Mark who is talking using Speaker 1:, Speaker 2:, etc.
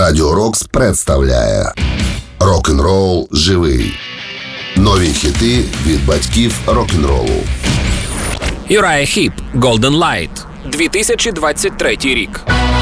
Speaker 1: Радіо Рокс представляє Рок-н-рол живий. Нові хіти від батьків рок-н-ролу.
Speaker 2: Uriah Heep, Golden Light, 2023 рік.